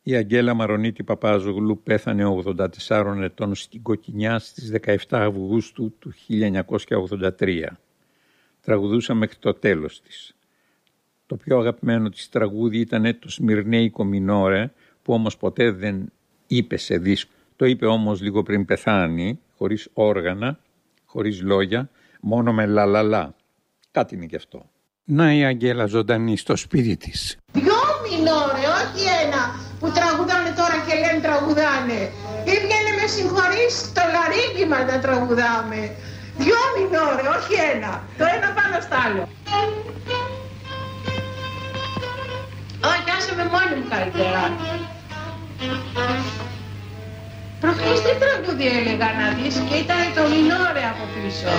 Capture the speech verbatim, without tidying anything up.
Η Αγγέλα Μαρονίτη Παπάζογλου πέθανε ογδόντα τεσσάρων ετών στην Κοκκινιά στις δεκαεφτά Αυγούστου του χίλια εννιακόσια ογδόντα τρία. Τραγουδούσα μέχρι το τέλος της. Το πιο αγαπημένο της τραγούδι ήταν το Σμυρνέικο Μινόρε, που όμως ποτέ δεν είπε σε δίσκο. Το είπε όμως λίγο πριν πεθάνει, χωρίς όργανα, χωρίς λόγια, μόνο με λαλαλά. Κάτι είναι και αυτό. Να η Αγγέλα ζωντανή στο σπίτι της. Δυο μινόρε, όχι ένα που τραγουδάνε τώρα και λένε τραγουδάνε. Ήρθανε με συγχωρείς το λαρίκι μας να τραγουδάμε. Δυο μινόρε, όχι ένα. Το ένα πάνω στο άλλο. Όχι, άσε με μόνη μου καλύτερα. Προχθές τι τραγούδι έλεγα να δεις και ήταν το μινόρε από πίσω.